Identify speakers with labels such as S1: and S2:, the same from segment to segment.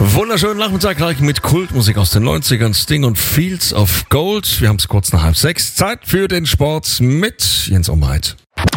S1: Wunderschönen Nachmittag gleich mit Kultmusik aus den 90ern, Sting und Fields of Gold. Wir haben es kurz nach 5:30. Zeit für den Sport mit Jens Umbreit.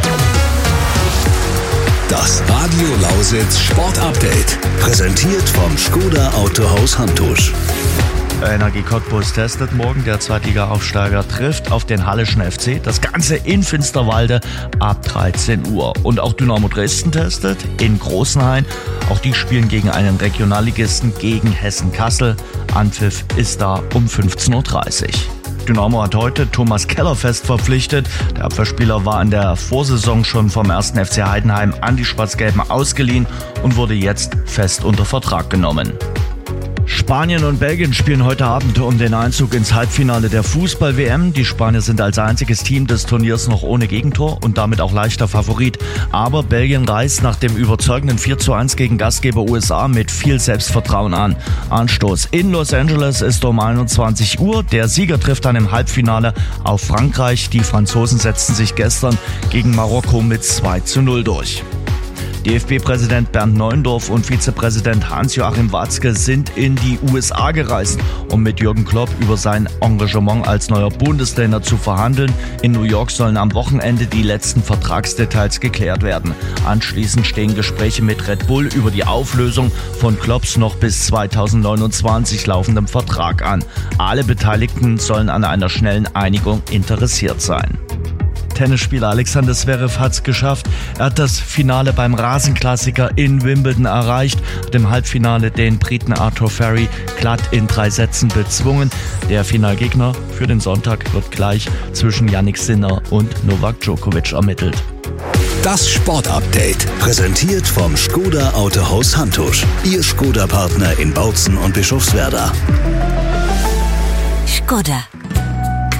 S2: Das Radio Lausitz Sport Update. Präsentiert vom Škoda Autohaus Hantusch.
S3: Energie Cottbus testet morgen. Der Zweitliga-Aufsteiger trifft auf den Halleschen FC. Das Ganze in Finsterwalde ab 13 Uhr. Und auch Dynamo Dresden testet in Großenhain. Auch die spielen gegen einen Regionalligisten, gegen Hessen-Kassel. Anpfiff ist da um 15:30 Uhr. Dynamo hat heute Thomas Keller fest verpflichtet. Der Abwehrspieler war in der Vorsaison schon vom 1. FC Heidenheim an die Schwarz-Gelben ausgeliehen und wurde jetzt fest unter Vertrag genommen. Spanien und Belgien spielen heute Abend um den Einzug ins Halbfinale der Fußball-WM. Die Spanier sind als einziges Team des Turniers noch ohne Gegentor und damit auch leichter Favorit. Aber Belgien reist nach dem überzeugenden 4:1 gegen Gastgeber USA mit viel Selbstvertrauen an. Anstoß in Los Angeles ist um 21 Uhr. Der Sieger trifft dann im Halbfinale auf Frankreich. Die Franzosen setzten sich gestern gegen Marokko mit 2:0 durch. DFB-Präsident Bernd Neuendorf und Vizepräsident Hans-Joachim Watzke sind in die USA gereist, um mit Jürgen Klopp über sein Engagement als neuer Bundestrainer zu verhandeln. In New York sollen am Wochenende die letzten Vertragsdetails geklärt werden. Anschließend stehen Gespräche mit Red Bull über die Auflösung von Klopps noch bis 2029 laufendem Vertrag an. Alle Beteiligten sollen an einer schnellen Einigung interessiert sein. Tennisspieler Alexander Zverev hat es geschafft. Er hat das Finale beim Rasenklassiker in Wimbledon erreicht. Im Halbfinale den Briten Arthur Ferry glatt in 3 Sätzen bezwungen. Der Finalgegner für den Sonntag wird gleich zwischen Jannik Sinner und Novak Djokovic ermittelt.
S2: Das Sport-Update, präsentiert vom Škoda Autohaus Hantusch. Ihr Škoda-Partner in Bautzen und Bischofswerda.
S4: Škoda.